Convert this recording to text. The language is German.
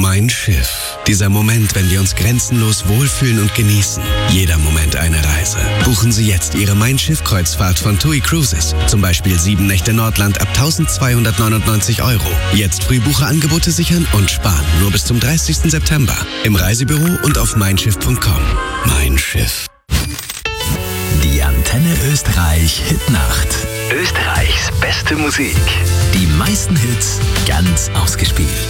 Mein Schiff. Dieser Moment, wenn wir uns grenzenlos wohlfühlen und genießen. Jeder Moment eine Reise. Buchen Sie jetzt Ihre Mein Schiff-Kreuzfahrt von TUI Cruises. Zum Beispiel 7 Nächte Nordland ab 1.299 €. Jetzt Frühbucherangebote sichern und sparen. Nur bis zum 30. September. Im Reisebüro und auf meinschiff.com. Mein Schiff. Die Antenne Österreich Hitnacht. Österreichs beste Musik. Die meisten Hits ganz ausgespielt.